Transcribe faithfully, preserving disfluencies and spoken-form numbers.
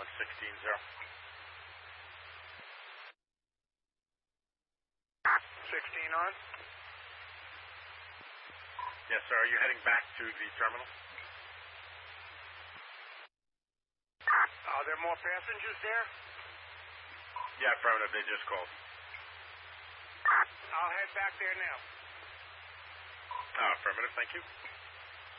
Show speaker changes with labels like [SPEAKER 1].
[SPEAKER 1] one sixteen zero.
[SPEAKER 2] sixteen on.
[SPEAKER 1] Yes, sir. Are you heading back to the terminal?
[SPEAKER 2] Are there more passengers there?
[SPEAKER 1] Yeah, affirmative. They just called.
[SPEAKER 2] I'll head back there now.
[SPEAKER 1] Oh, affirmative. Thank you.